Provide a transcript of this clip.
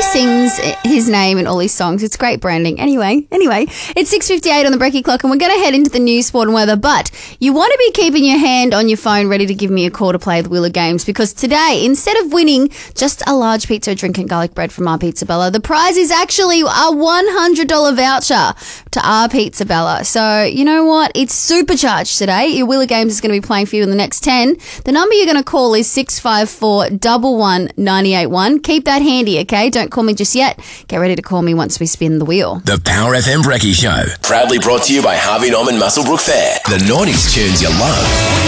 sings his name in all his songs. It's great branding. Anyway, it's 6:58 on the Brekkie clock, and we're going to head into the news, sport and weather. But you want to be keeping your hand on your phone ready to give me a call to play the Wheel of Games, because today, instead of winning just a large pizza, drink and garlic bread from Our Pizza Bella, the prize is actually a $100 voucher to Our Pizza Bella. So, you know what? It's supercharged today. Your Wheel of Games is going to be playing for you in the next 10. The number you're going to call is 654-11981. Keep that handy, okay? Don't call me just yet. Get ready to call me once we spin the wheel. The Power FM Brekkie Show. Proudly brought to you by Harvey Norman Muswellbrook Fair. The 90s tunes you love.